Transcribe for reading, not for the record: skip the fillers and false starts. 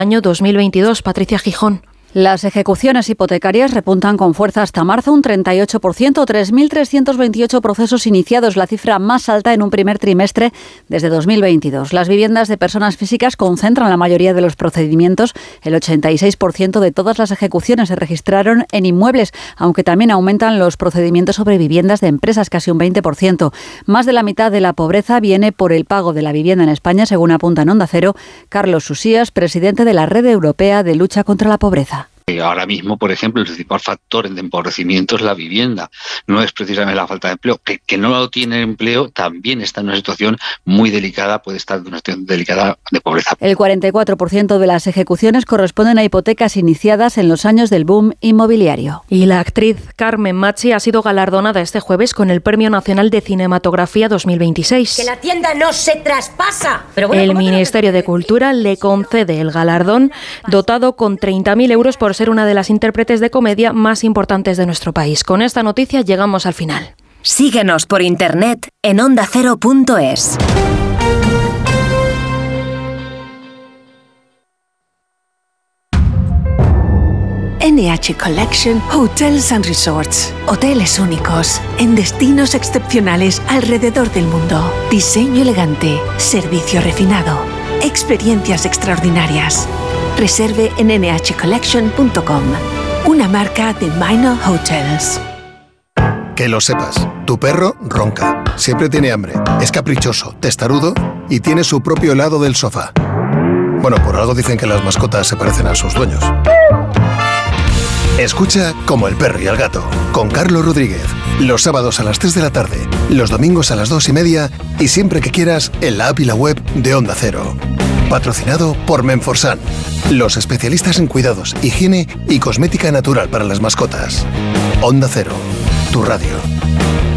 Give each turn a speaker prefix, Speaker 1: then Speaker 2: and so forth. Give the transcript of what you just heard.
Speaker 1: año 2022. Patricia Gijón.
Speaker 2: Las ejecuciones hipotecarias repuntan con fuerza hasta marzo, un 38%, 3.328 procesos iniciados, la cifra más alta en un primer trimestre desde 2022. Las viviendas de personas físicas concentran la mayoría de los procedimientos. El 86% de todas las ejecuciones se registraron en inmuebles, aunque también aumentan los procedimientos sobre viviendas de empresas, casi un 20%. Más de la mitad de la pobreza viene por el pago de la vivienda en España, según apunta en Onda Cero Carlos Susías, presidente de la Red Europea de Lucha contra la Pobreza.
Speaker 3: Ahora mismo, por ejemplo, el principal factor de empobrecimiento es la vivienda, no es precisamente la falta de empleo. Que no tiene empleo también está en una situación muy delicada, puede estar en una situación delicada de pobreza.
Speaker 2: El 44% de las ejecuciones corresponden a hipotecas iniciadas en los años del boom inmobiliario.
Speaker 1: Y la actriz Carmen Machi ha sido galardonada este jueves con el Premio Nacional de Cinematografía 2026.
Speaker 4: ¡Que la tienda no se traspasa!
Speaker 1: Pero bueno, el Ministerio de Cultura le concede el galardón, dotado con 30.000 euros por ser una de las intérpretes de comedia más importantes de nuestro país. Con esta noticia llegamos al final.
Speaker 5: Síguenos por internet en ondacero.es.
Speaker 6: NH Collection Hotels and Resorts. Hoteles únicos, en destinos excepcionales alrededor del mundo. Diseño elegante, servicio refinado, experiencias extraordinarias. Reserve en nhcollection.com, una marca de Minor Hotels.
Speaker 7: Que lo sepas, tu perro ronca, siempre tiene hambre, es caprichoso, testarudo y tiene su propio lado del sofá. Bueno, por algo dicen que las mascotas se parecen a sus dueños. Escucha Como el perro y el gato, con Carlos Rodríguez, los sábados a las 3 de la tarde, los domingos a las 2:30 y siempre que quieras en la app y la web de Onda Cero. Patrocinado por Menforsan, los especialistas en cuidados, higiene y cosmética natural para las mascotas. Onda Cero, tu radio.